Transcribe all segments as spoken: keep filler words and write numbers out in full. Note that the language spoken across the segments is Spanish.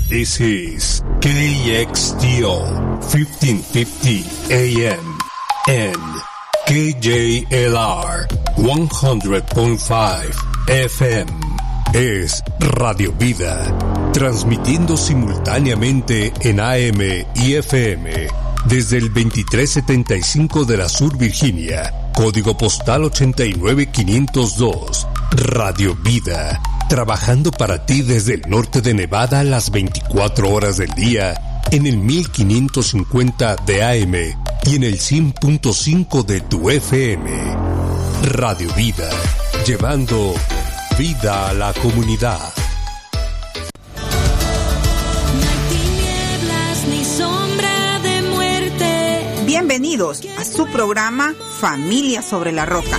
This is K X T O fifteen fifty A M and K J L R one hundred point five F M. Es Radio Vida, transmitiendo simultáneamente en A M y F M desde el veintitrés setenta y cinco de la Sur Virginia, código postal ochenta y nueve quinientos dos. Radio Vida, trabajando para ti desde el norte de Nevada las veinticuatro horas del día en el mil quinientos cincuenta de A M y en el cien punto cinco de tu F M. Radio Vida, llevando vida a la comunidad. Bienvenidos a su programa Familia sobre la Roca.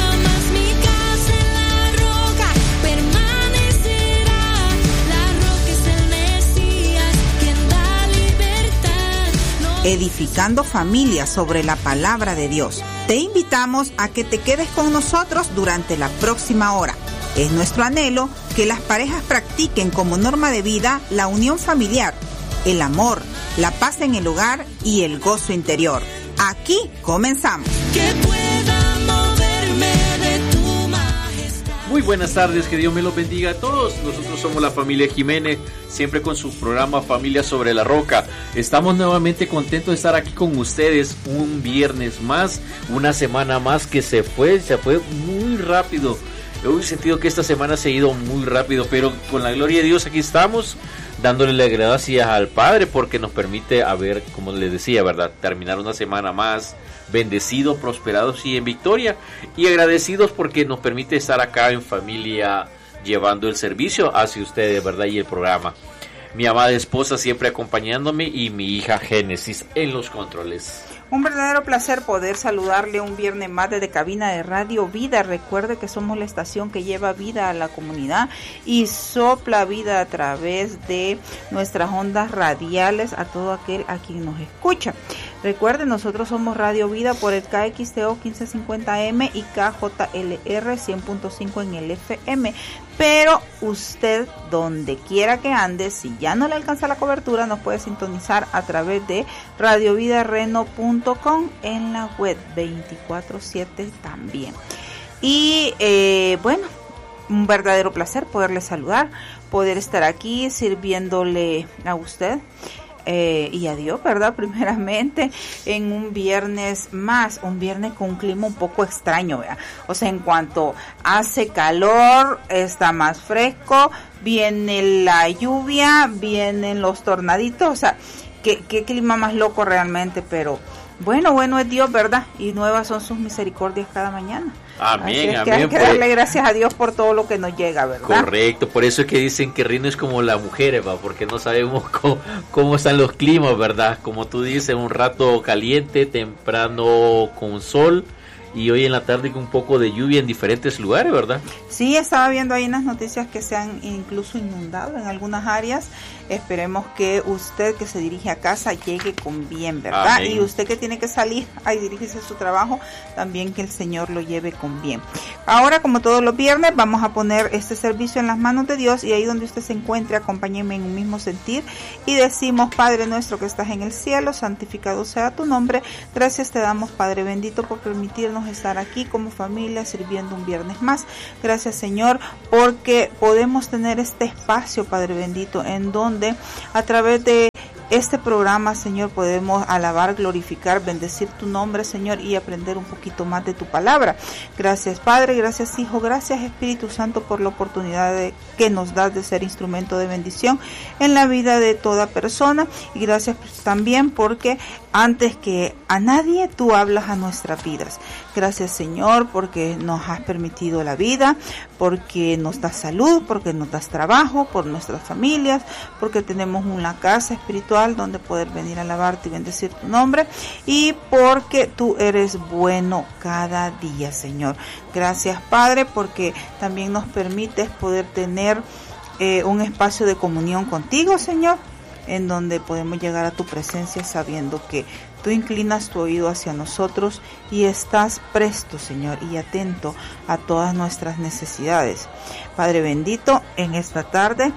Edificando familias sobre la palabra de Dios. Te invitamos a que te quedes con nosotros durante la próxima hora. Es nuestro anhelo que las parejas practiquen como norma de vida la unión familiar, el amor, la paz en el hogar y el gozo interior. Aquí comenzamos. Que pueda moverme de tu majestad. Muy buenas tardes, que Dios me los bendiga a todos. Nosotros somos la familia Jiménez, siempre con su programa Familia sobre la Roca. Estamos nuevamente contentos de estar aquí con ustedes un viernes más, una semana más que se fue, se fue muy rápido. Yo he sentido que esta semana se ha ido muy rápido, pero con la gloria de Dios aquí estamos, dándole las gracias al Padre porque nos permite, a ver, como les decía, ¿verdad?, terminar una semana más bendecidos, prosperados y en victoria, y agradecidos porque nos permite estar acá en familia llevando el servicio hacia ustedes, ¿verdad?, y el programa. Mi amada esposa siempre acompañándome y mi hija Génesis en los controles. Un verdadero placer poder saludarle un viernes más desde cabina de Radio Vida. Recuerde que somos la estación que lleva vida a la comunidad y sopla vida a través de nuestras ondas radiales a todo aquel a quien nos escucha. Recuerde, nosotros somos Radio Vida por el K X T O quince cincuenta M y K J L R cien punto cinco en el F M. Pero usted, donde quiera que ande, si ya no le alcanza la cobertura, nos puede sintonizar a través de radio vida reno punto com en la web veinticuatro siete también. Y eh, bueno, un verdadero placer poderle saludar, poder estar aquí sirviéndole a usted. Eh, y a Dios, ¿verdad? Primeramente en un viernes más, un viernes con un clima un poco extraño, ¿verdad? O sea, en cuanto hace calor, está más fresco, viene la lluvia, vienen los tornaditos, o sea, qué, qué clima más loco realmente, pero bueno, bueno es Dios, ¿verdad? Y nuevas son sus misericordias cada mañana. Amén, Así es que amén. hay que darle gracias a Dios por todo lo que nos llega, ¿verdad? Correcto, por eso es que dicen que Rino es como la mujer, ¿va? Porque no sabemos cómo, cómo están los climas, ¿verdad? Como tú dices, un rato caliente, temprano con sol y hoy en la tarde con un poco de lluvia en diferentes lugares, ¿verdad? Sí, estaba viendo ahí en las noticias que se han incluso inundado en algunas áreas. Esperemos que usted que se dirige a casa llegue con bien, ¿verdad? Amén. Y usted que tiene que salir a dirigirse a su trabajo, también que el Señor lo lleve con bien. Ahora, como todos los viernes, vamos a poner este servicio en las manos de Dios y ahí donde usted se encuentre, acompáñeme en un mismo sentir y decimos: Padre nuestro que estás en el cielo, santificado sea tu nombre. Gracias te damos, Padre bendito, por permitirnos estar aquí como familia sirviendo un viernes más. Gracias, Señor, porque podemos tener este espacio, Padre bendito, en donde a través de este programa, Señor, podemos alabar, glorificar, bendecir tu nombre, Señor, y aprender un poquito más de tu palabra. Gracias, Padre, gracias, Hijo, gracias, Espíritu Santo, por la oportunidad de, que nos das de ser instrumento de bendición en la vida de toda persona. Y gracias también porque antes que a nadie, tú hablas a nuestras vidas. Gracias, Señor, porque nos has permitido la vida, porque nos das salud, porque nos das trabajo, por nuestras familias, porque tenemos una casa espiritual donde poder venir a alabarte y bendecir tu nombre, y porque tú eres bueno cada día, Señor. Gracias, Padre, porque también nos permites poder tener eh, un espacio de comunión contigo, Señor, en donde podemos llegar a tu presencia sabiendo que tú inclinas tu oído hacia nosotros y estás presto, Señor, y atento a todas nuestras necesidades. Padre bendito, en esta tarde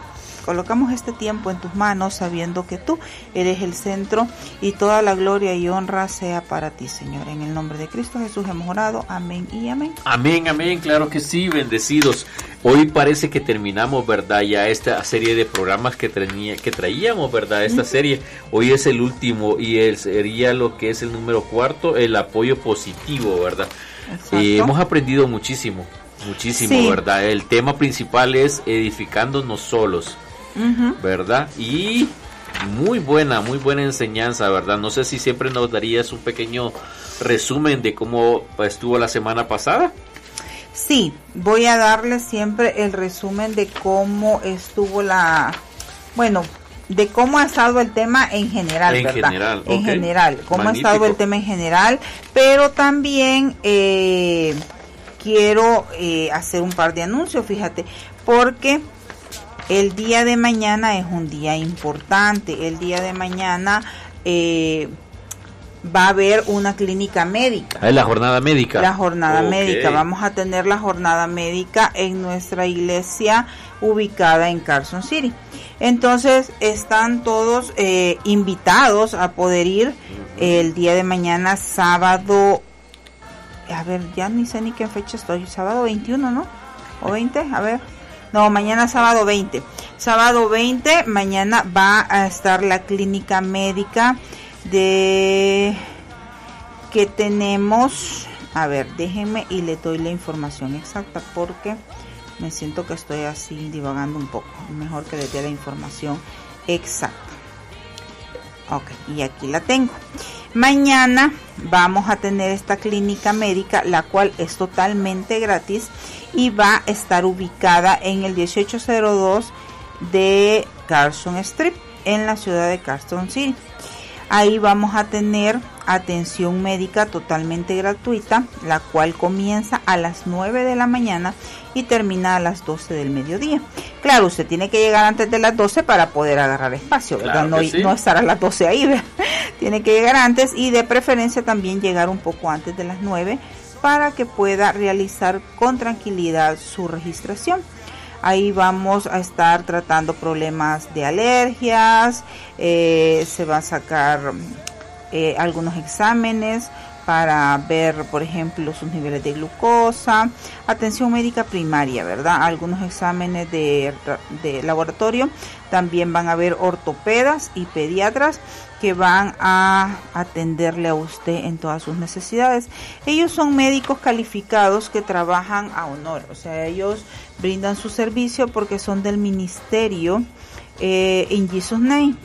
colocamos este tiempo en tus manos sabiendo que tú eres el centro y toda la gloria y honra sea para ti, Señor. En el nombre de Cristo Jesús hemos orado. Amén y amén. Amén, amén, claro que sí, bendecidos. Hoy parece que terminamos, ¿verdad? Ya esta serie de programas que, traía, que traíamos, ¿verdad? Esta uh-huh. serie, hoy es el último y el, sería lo que es el número cuarto, el apoyo positivo, ¿verdad? Y hemos aprendido muchísimo. Muchísimo, sí. ¿verdad? El tema principal es edificándonos solos, uh-huh. ¿verdad? Y muy buena, muy buena enseñanza, ¿verdad? No sé si siempre nos darías un pequeño resumen de cómo estuvo la semana pasada. Sí, voy a darle siempre el resumen de cómo estuvo la... Bueno, de cómo ha estado el tema en general, en ¿verdad? General, en okay. general, cómo Magnífico. ha estado el tema en general, pero también... Eh, quiero eh, hacer un par de anuncios, fíjate, porque el día de mañana es un día importante. El día de mañana eh, va a haber una clínica médica. Ah, la jornada médica. La jornada okay. médica. Vamos a tener la jornada médica en nuestra iglesia ubicada en Carson City. Entonces están todos eh, invitados a poder ir uh-huh. el día de mañana, sábado. A ver, ya ni sé ni qué fecha estoy. Sábado veintiuno, ¿no? ¿O veinte? A ver. No, mañana sábado veinte. Sábado veinte, mañana va a estar la clínica médica de... que tenemos... A ver, déjenme y le doy la información exacta porque me siento que estoy así divagando un poco. Mejor que le dé la información exacta. Ok, y aquí la tengo. Mañana vamos a tener esta clínica médica, la cual es totalmente gratis y va a estar ubicada en el dieciocho cero dos de Carson Street, en la ciudad de Carson City. Ahí vamos a tener atención médica totalmente gratuita, la cual comienza a las nueve de la mañana y termina a las doce del mediodía. Claro, usted tiene que llegar antes de las doce para poder agarrar espacio, ¿verdad? Claro no, sí. no estar a las doce ahí, ¿verdad? Tiene que llegar antes y de preferencia también llegar un poco antes de las nueve para que pueda realizar con tranquilidad su registración. Ahí vamos a estar tratando problemas de alergias, eh, se va a sacar eh, algunos exámenes para ver, por ejemplo, sus niveles de glucosa, atención médica primaria, ¿verdad? Algunos exámenes de, de laboratorio. También van a haber ortopedas y pediatras que van a atenderle a usted en todas sus necesidades. Ellos son médicos calificados que trabajan a honor, o sea, ellos brindan su servicio porque son del ministerio eh, In Jesus Name,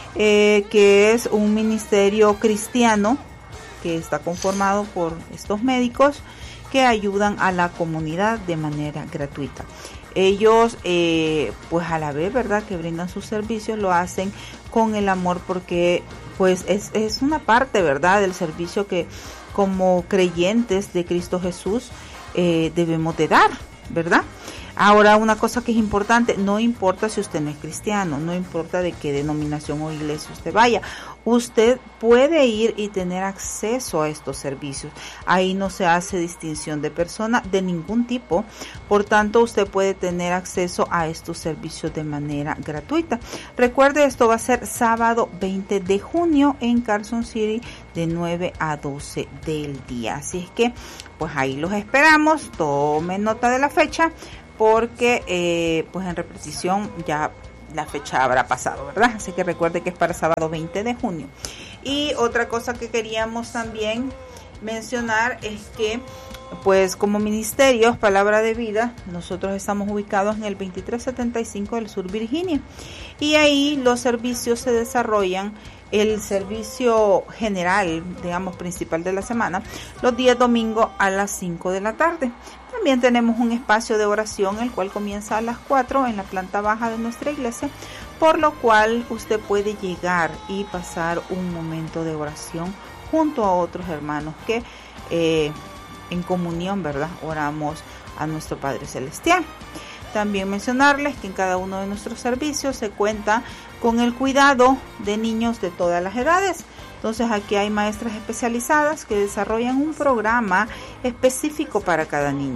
eh, que es un ministerio cristiano que está conformado por estos médicos que ayudan a la comunidad de manera gratuita. Ellos, eh, pues a la vez, ¿verdad?, que brindan sus servicios, lo hacen con el amor porque, pues, es, es una parte, ¿verdad?, del servicio que como creyentes de Cristo Jesús eh, debemos de dar, ¿verdad? Ahora, una cosa que es importante, no importa si usted no es cristiano, no importa de qué denominación o iglesia usted vaya, usted puede ir y tener acceso a estos servicios. Ahí no se hace distinción de persona de ningún tipo, por tanto usted puede tener acceso a estos servicios de manera gratuita. Recuerde, esto va a ser sábado veinte de junio en Carson City de nueve a doce del día. Así es que, pues ahí los esperamos, tomen nota de la fecha, porque eh, pues en repetición ya la fecha habrá pasado, ¿verdad? Así que recuerde que es para sábado veinte de junio. Y otra cosa que queríamos también mencionar es que, pues como ministerios Palabra de Vida, nosotros estamos ubicados en el veintitrés setenta y cinco del Sur Virginia, y ahí los servicios se desarrollan, el servicio general, digamos principal de la semana, los días domingo a las cinco de la tarde. También tenemos un espacio de oración, el cual comienza a las cuatro en la planta baja de nuestra iglesia, por lo cual usted puede llegar y pasar un momento de oración junto a otros hermanos que eh, en comunión, ¿verdad?, oramos a nuestro Padre Celestial. También mencionarles que en cada uno de nuestros servicios se cuenta con el cuidado de niños de todas las edades. Entonces aquí hay maestras especializadas que desarrollan un programa específico para cada niño.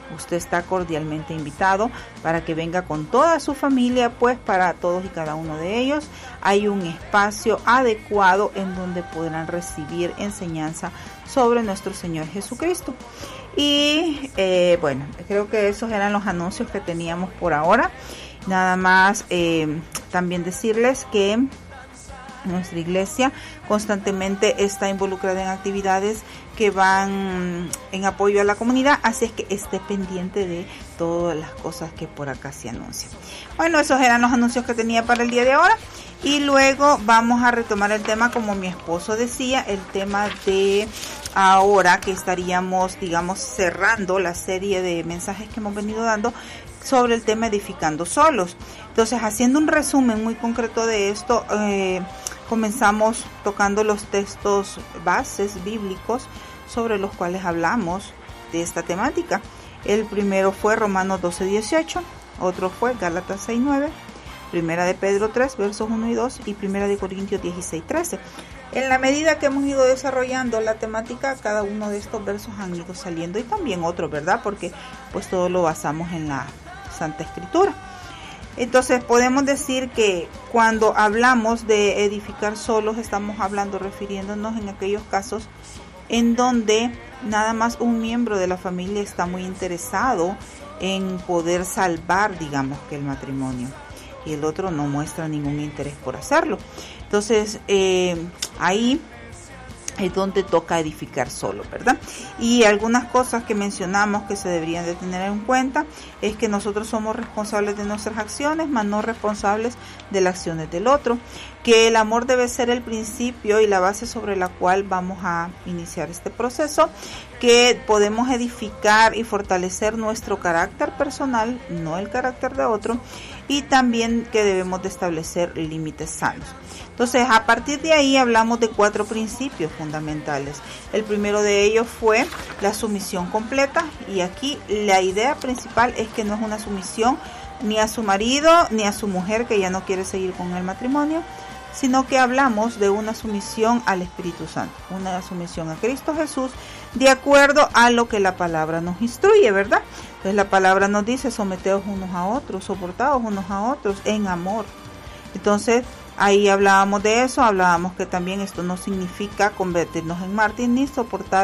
Usted está cordialmente invitado para que venga con toda su familia, pues para todos y cada uno de ellos hay un espacio adecuado en donde podrán recibir enseñanza sobre nuestro Señor Jesucristo. Y eh, bueno, creo que esos eran los anuncios que teníamos por ahora. Nada más eh, también decirles que nuestra iglesia constantemente está involucrada en actividades que van en apoyo a la comunidad, así es que esté pendiente de todas las cosas que por acá se anuncian. Bueno, esos eran los anuncios que tenía para el día de ahora, y luego vamos a retomar el tema, como mi esposo decía, el tema de ahora que estaríamos, digamos, cerrando la serie de mensajes que hemos venido dando sobre el tema edificando solos. Entonces, haciendo un resumen muy concreto de esto, eh, comenzamos tocando los textos bases bíblicos sobre los cuales hablamos de esta temática. El primero fue Romanos doce dieciocho, otro fue Gálatas seis nueve, Primera de Pedro tres, versos uno y dos, y Primera de Corintios dieciséis trece. En la medida que hemos ido desarrollando la temática, cada uno de estos versos han ido saliendo, y también otros, ¿verdad? Porque pues todo lo basamos en la Santa Escritura. Entonces podemos decir que cuando hablamos de edificar solos, estamos hablando, refiriéndonos en aquellos casos en donde nada más un miembro de la familia está muy interesado en poder salvar, digamos, que el matrimonio, y el otro no muestra ningún interés por hacerlo. Entonces eh, ahí es donde toca edificar solo, ¿verdad? Y algunas cosas que mencionamos que se deberían de tener en cuenta es que nosotros somos responsables de nuestras acciones, mas no responsables de las acciones del otro, que el amor debe ser el principio y la base sobre la cual vamos a iniciar este proceso, que podemos edificar y fortalecer nuestro carácter personal, no el carácter de otro, y también que debemos de establecer límites sanos. Entonces, a partir de ahí hablamos de cuatro principios fundamentales. El primero de ellos fue la sumisión completa, y aquí la idea principal es que no es una sumisión ni a su marido ni a su mujer que ya no quiere seguir con el matrimonio, sino que hablamos de una sumisión al Espíritu Santo, una sumisión a Cristo Jesús, de acuerdo a lo que la palabra nos instruye, ¿verdad? Entonces la palabra nos dice: someteos unos a otros, soportaos unos a otros en amor. Entonces ahí hablábamos de eso, hablábamos que también esto no significa convertirnos en mártires ni soportar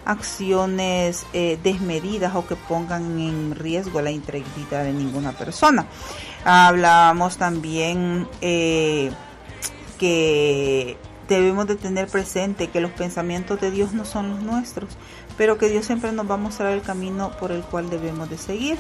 acciones eh, desmedidas o que pongan en riesgo la integridad de ninguna persona. Hablábamos también eh, que debemos de tener presente que los pensamientos de Dios no son los nuestros, pero que Dios siempre nos va a mostrar el camino por el cual debemos de seguir.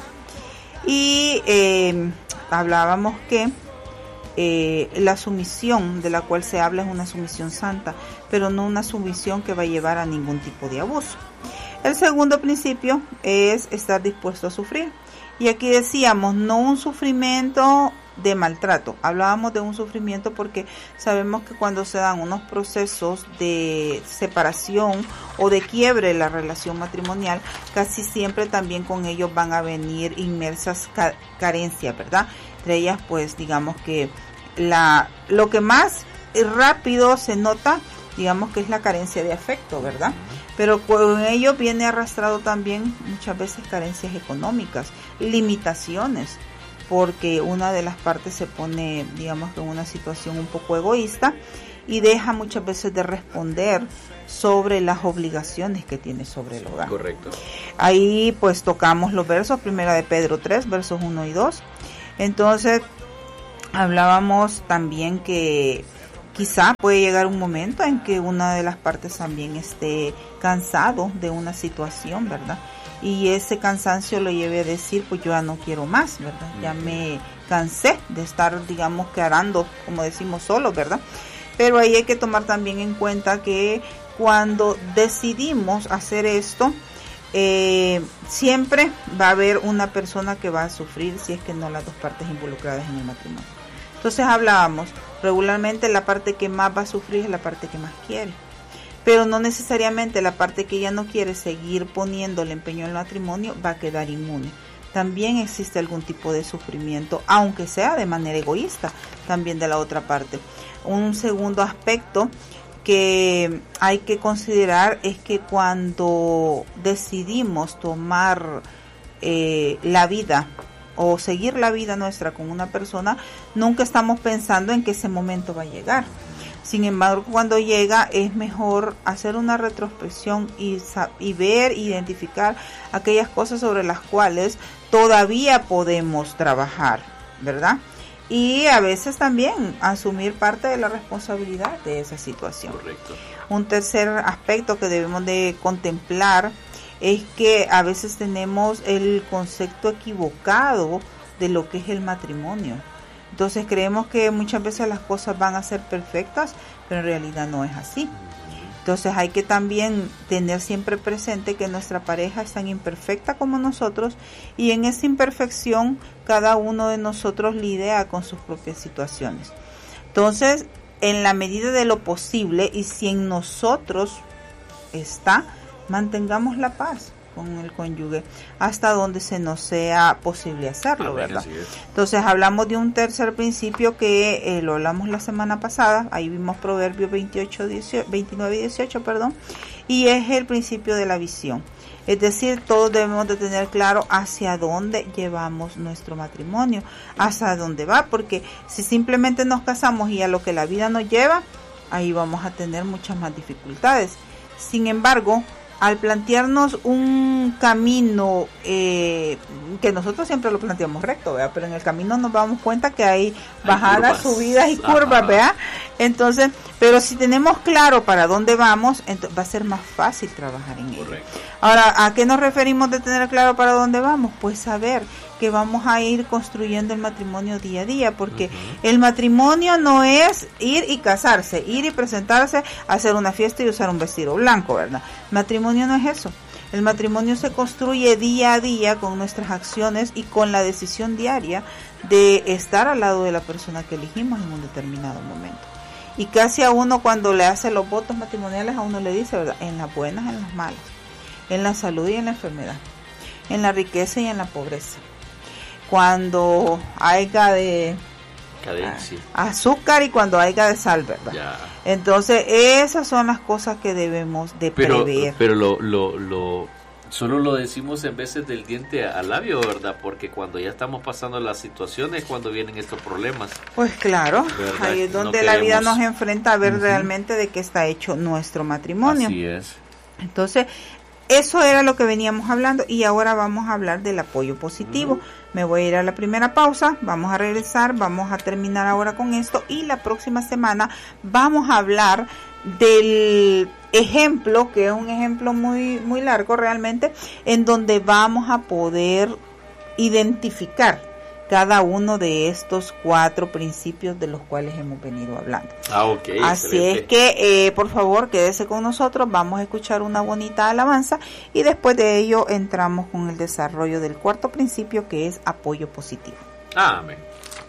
Y eh, hablábamos que Eh, la sumisión de la cual se habla es una sumisión santa, pero no una sumisión que va a llevar a ningún tipo de abuso. El segundo principio es estar dispuesto a sufrir, y aquí decíamos no un sufrimiento de maltrato, hablábamos de un sufrimiento porque sabemos que cuando se dan unos procesos de separación o de quiebre de la relación matrimonial, casi siempre también con ellos van a venir inmersas ca- carencias, ¿verdad? Entre ellas, pues digamos que la lo que más rápido se nota, digamos que es la carencia de afecto, ¿verdad? Pero con ello viene arrastrado también muchas veces carencias económicas, limitaciones, porque una de las partes se pone, digamos que en una situación un poco egoísta y deja muchas veces de responder sobre las obligaciones que tiene sobre el hogar. Correcto. Ahí pues tocamos los versos, Primera de Pedro tres, versos uno y dos. Entonces hablábamos también que quizá puede llegar un momento en que una de las partes también esté cansado de una situación, ¿verdad? Y ese cansancio lo lleve a decir, pues yo ya no quiero más, ¿verdad? Ya me cansé de estar, digamos, que arando, como decimos, solos, ¿verdad? Pero ahí hay que tomar también en cuenta que cuando decidimos hacer esto, eh, siempre va a haber una persona que va a sufrir si es que no las dos partes involucradas en el matrimonio. Entonces hablábamos, regularmente la parte que más va a sufrir es la parte que más quiere, pero no necesariamente la parte que ya no quiere seguir poniendo el empeño en el matrimonio va a quedar inmune. También existe algún tipo de sufrimiento, aunque sea de manera egoísta, también de la otra parte. Un segundo aspecto que hay que considerar es que cuando decidimos tomar eh, la vida o seguir la vida nuestra con una persona, nunca estamos pensando en que ese momento va a llegar. Sin embargo, cuando llega es mejor hacer una retrospección y, y ver, identificar aquellas cosas sobre las cuales todavía podemos trabajar, ¿verdad? Y a veces también asumir parte de la responsabilidad de esa situación. Correcto. Un tercer aspecto que debemos de contemplar es que a veces tenemos el concepto equivocado de lo que es el matrimonio. Entonces creemos que muchas veces las cosas van a ser perfectas, pero en realidad no es así. Entonces hay que también tener siempre presente que nuestra pareja es tan imperfecta como nosotros, y en esa imperfección cada uno de nosotros lidia con sus propias situaciones. Entonces, en la medida de lo posible y si en nosotros está, mantengamos la paz con el cónyuge hasta donde se nos sea posible hacerlo, Amén, ¿verdad? así es. Entonces hablamos de un tercer principio que eh, lo hablamos la semana pasada, ahí vimos Proverbios veintiocho, dieciocho, veintinueve y dieciocho, perdón, y es el principio de la visión. Es decir, todos debemos de tener claro hacia dónde llevamos nuestro matrimonio, hacia dónde va, porque si simplemente nos casamos y a lo que la vida nos lleva, ahí vamos a tener muchas más dificultades. Sin embargo, al plantearnos un camino eh, que nosotros siempre lo planteamos recto, ¿verdad? Pero en el camino nos damos cuenta que hay bajadas, hay subidas y curvas, Ajá. ¿verdad? Entonces, pero si tenemos claro para dónde vamos, entonces va a ser más fácil trabajar en ello. Correcto. Ahora, ¿a qué nos referimos de tener claro para dónde vamos? Pues saber que vamos a ir construyendo el matrimonio día a día, porque uh-huh. el matrimonio no es ir y casarse, ir y presentarse, hacer una fiesta y usar un vestido blanco, ¿verdad? Matrimonio no es eso. El matrimonio se construye día a día con nuestras acciones y con la decisión diaria de estar al lado de la persona que elegimos en un determinado momento. Y casi a uno cuando le hace los votos matrimoniales, a uno le dice, ¿verdad? En las buenas, en las malas, en la salud y en la enfermedad, en la riqueza y en la pobreza. Cuando haya de Cadencia. azúcar y cuando haya de sal, ¿verdad? Ya. Entonces, esas son las cosas que debemos de pero, prever. Pero lo, lo, lo, solo lo decimos en veces del diente al labio, ¿verdad? Porque cuando ya estamos pasando las situaciones, cuando vienen estos problemas. Pues claro, ¿verdad? ahí es donde no la queremos... vida nos enfrenta a ver uh-huh. realmente de qué está hecho nuestro matrimonio. Así es. Entonces, eso era lo que veníamos hablando y ahora vamos a hablar del apoyo positivo. Uh-huh. Me voy a ir a la primera pausa, vamos a regresar, vamos a terminar ahora con esto y la próxima semana vamos a hablar del ejemplo, que es un ejemplo muy muy largo realmente, en donde vamos a poder identificar cada uno de estos cuatro principios de los cuales hemos venido hablando. Ah, ok. Así excelente. es que, eh, por favor, quédese con nosotros, vamos a escuchar una bonita alabanza y después de ello entramos con el desarrollo del cuarto principio, que es apoyo positivo. Amén.